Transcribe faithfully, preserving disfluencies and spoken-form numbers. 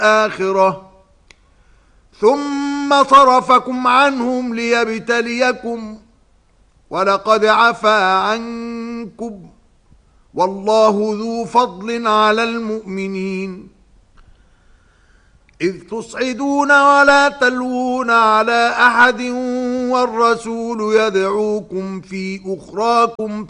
الآخرة ثم صرفكم عنهم ليبتليكم ولقد عفا عنكم والله ذو فضل على المؤمنين إذ تصعدون ولا تلوون على أحد والرسول يدعوكم في أخراكم